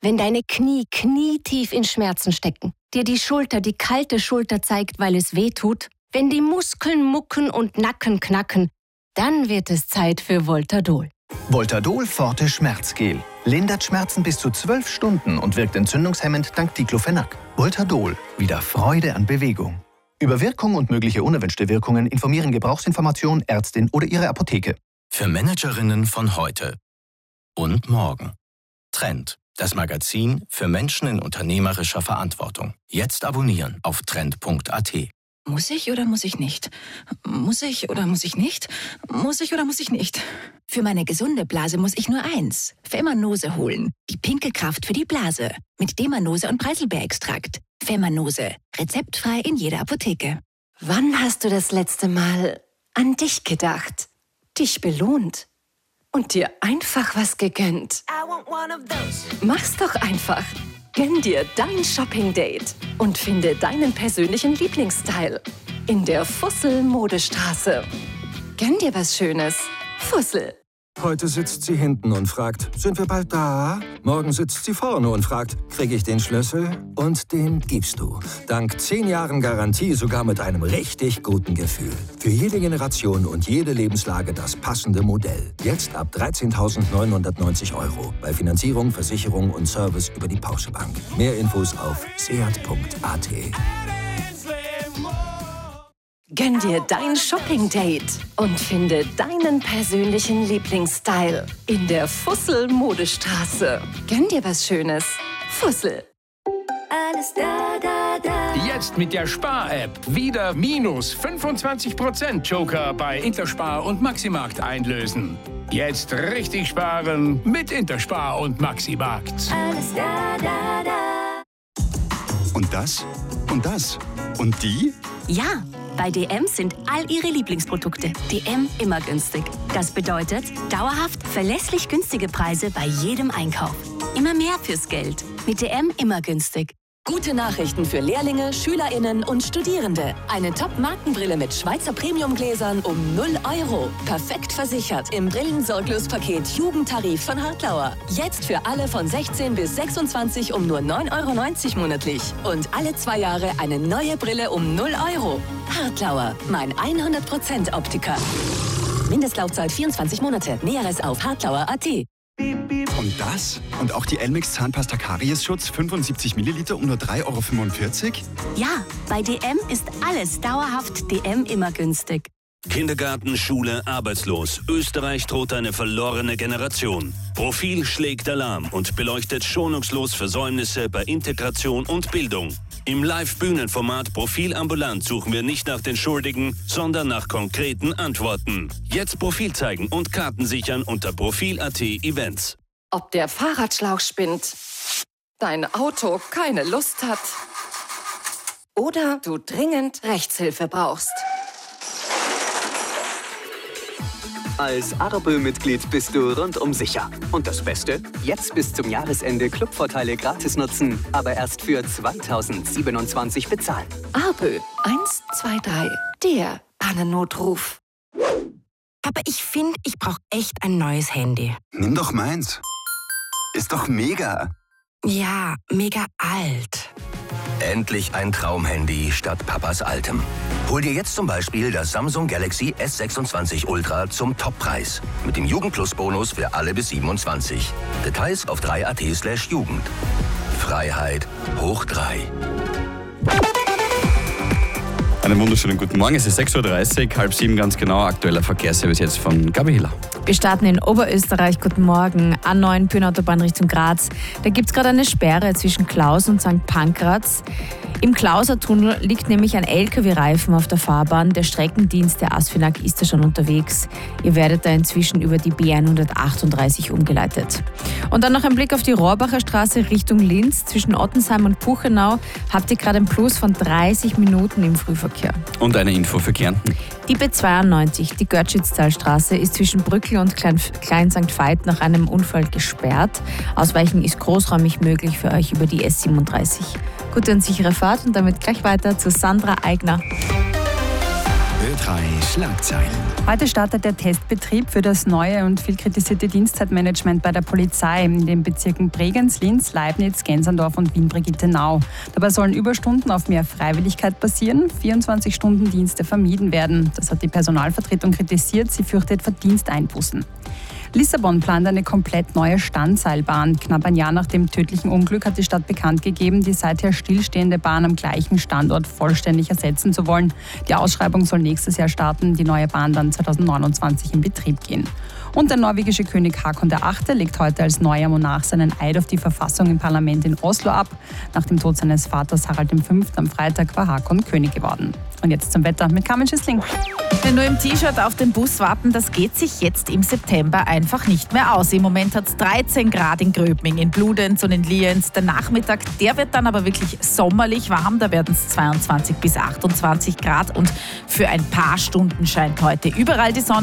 Wenn deine Knie knietief in Schmerzen stecken, dir die Schulter die kalte Schulter zeigt, weil es weh tut, wenn die Muskeln mucken und Nacken knacken, dann wird es Zeit für Voltadol. Voltadol Forte Schmerzgel. Lindert Schmerzen bis zu 12 Stunden und wirkt entzündungshemmend dank Diclofenac. Voltadol. Wieder Freude an Bewegung. Über Wirkung und mögliche unerwünschte Wirkungen informieren Gebrauchsinformation, Ärztin oder Ihre Apotheke. Für Managerinnen von heute und morgen. Trend. Das Magazin für Menschen in unternehmerischer Verantwortung. Jetzt abonnieren auf trend.at. Muss ich oder muss ich nicht? Muss ich oder muss ich nicht? Muss ich oder muss ich nicht? Für meine gesunde Blase muss ich nur eins. Femanose holen. Die pinke Kraft für die Blase. Mit Demanose und Preiselbeerextrakt. Femanose. Rezeptfrei in jeder Apotheke. Wann hast du das letzte Mal an dich gedacht? Dich belohnt? Und dir einfach was gegönnt? Mach's doch einfach. Gönn dir dein Shopping-Date und finde deinen persönlichen Lieblingsstyle in der Fussel-Modestraße. Gönn dir was Schönes. Fussel. Heute sitzt sie hinten und fragt, sind wir bald da? Morgen sitzt sie vorne und fragt, kriege ich den Schlüssel? Und den gibst du. Dank 10 Jahren Garantie sogar mit einem richtig guten Gefühl. Für jede Generation und jede Lebenslage das passende Modell. Jetzt ab 13.990 €. Bei Finanzierung, Versicherung und Service über die Porsche Bank. Mehr Infos auf seat.at. Gönn dir dein Shopping-Date und finde deinen persönlichen Lieblingsstyle in der Fussel-Modestraße. Gönn dir was Schönes. Fussel. Alles da, da, da. Jetzt mit der Spar-App wieder minus 25% Joker bei Interspar und Maximarkt einlösen. Jetzt richtig sparen mit Interspar und Maximarkt. Alles da, da, da. Und das? Und das? Und die? Ja, bei DM sind all Ihre Lieblingsprodukte DM immer günstig. Das bedeutet dauerhaft verlässlich günstige Preise bei jedem Einkauf. Immer mehr fürs Geld. Mit DM immer günstig. Gute Nachrichten für Lehrlinge, SchülerInnen und Studierende. Eine Top-Markenbrille mit Schweizer Premiumgläsern um 0 €. Perfekt versichert im Brillensorglospaket Jugendtarif von Hartlauer. Jetzt für alle von 16 bis 26 um nur 9,90 € monatlich. Und alle 2 Jahre eine neue Brille um 0 €. Hartlauer, mein 100% Optiker. Mindestlaufzeit 24 Monate. Näheres auf hartlauer.at. Und das? Und auch die Elmex Zahnpasta Kariesschutz 75 Milliliter um nur 3,45 €? Ja, bei DM ist alles dauerhaft DM immer günstig. Kindergarten, Schule, arbeitslos. Österreich droht eine verlorene Generation. Profil schlägt Alarm und beleuchtet schonungslos Versäumnisse bei Integration und Bildung. Im Live-Bühnenformat Profil ambulant suchen wir nicht nach den Schuldigen, sondern nach konkreten Antworten. Jetzt Profil zeigen und Karten sichern unter Profil.at Events. Ob der Fahrradschlauch spinnt, dein Auto keine Lust hat oder du dringend Rechtshilfe brauchst. Als Arbe-Mitglied bist du rundum sicher. Und das Beste? Jetzt bis zum Jahresende Clubvorteile gratis nutzen, aber erst für 2027 bezahlen. Arbe 123, der Pannennotruf. Aber ich finde, ich brauche echt ein neues Handy. Nimm doch meins. Ist doch mega. Ja, mega alt. Endlich ein Traumhandy statt Papas altem. Hol dir jetzt zum Beispiel das Samsung Galaxy S26 Ultra zum Toppreis. Mit dem Jugend-Plus-Bonus für alle bis 27. Details auf 3.at/Jugend. Freiheit hoch 3. Einen wunderschönen guten Morgen, es ist 6:30 Uhr, 6:30 ganz genau. Aktueller Verkehrsservice jetzt von Gabi Hiller. Wir starten in Oberösterreich. Guten Morgen. A9 Bühnenautobahn Richtung Graz. Da gibt es gerade eine Sperre zwischen Klaus und St. Pankraz. Im Klausertunnel liegt nämlich ein LKW-Reifen auf der Fahrbahn. Der Streckendienst der ASFINAG ist da schon unterwegs. Ihr werdet da inzwischen über die B138 umgeleitet. Und dann noch ein Blick auf die Rohrbacher Straße Richtung Linz. Zwischen Ottensheim und Puchenau habt ihr gerade einen Plus von 30 Minuten im Frühverkehr. Und eine Info für Kärnten. Die B92, die Görtschitztalstraße, ist zwischen Brückl und Klein St. Veit nach einem Unfall gesperrt. Ausweichen ist großräumig möglich für euch über die S37. Gute und sichere Fahrt und damit gleich weiter zu Sandra Eigner. Ö3 Schlagzeilen. Heute startet der Testbetrieb für das neue und viel kritisierte Dienstzeitmanagement bei der Polizei in den Bezirken Bregenz, Linz, Leibniz, Gensandorf und Wien-Brigittenau. Dabei sollen Überstunden auf mehr Freiwilligkeit basieren, 24-Stunden-Dienste vermieden werden. Das hat die Personalvertretung kritisiert, sie fürchtet Verdiensteinbußen. Lissabon plant eine komplett neue Standseilbahn. Knapp ein Jahr nach dem tödlichen Unglück hat die Stadt bekannt gegeben, die seither stillstehende Bahn am gleichen Standort vollständig ersetzen zu wollen. Die Ausschreibung soll nächstes Jahr starten, die neue Bahn dann 2029 in Betrieb gehen. Und der norwegische König Håkon VIII. Legt heute als neuer Monarch seinen Eid auf die Verfassung im Parlament in Oslo ab. Nach dem Tod seines Vaters Harald V. am Freitag war Håkon König geworden. Und jetzt zum Wetter mit Carmen Schissling. Wenn nur im T-Shirt auf den Bus warten, das geht sich jetzt im September einfach nicht mehr aus. Im Moment hat es 13 Grad in Gröbming, in Bludenz und in Lienz. Der Nachmittag, der wird dann aber wirklich sommerlich warm. Da werden es 22 bis 28 Grad und für ein paar Stunden scheint heute überall die Sonne.